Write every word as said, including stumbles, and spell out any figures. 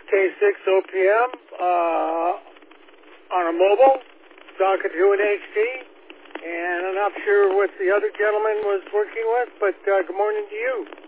K six O P M uh, on a mobile, talking to an H D, and I'm not sure what the other gentleman was working with, but uh, good morning to you.